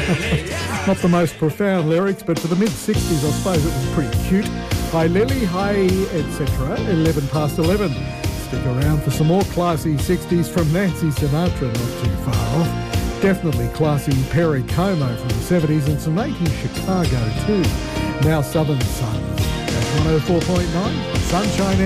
Not the most profound lyrics, but for the mid-60s, I suppose it was pretty cute. Hi Lily, hi, etc. 11 past 11. Stick around for some more classy 60s from Nancy Sinatra, not too far off. Definitely classy Perry Como from the 70s and some 80s Chicago too. Now Southern Sun at 104.9 Sunshine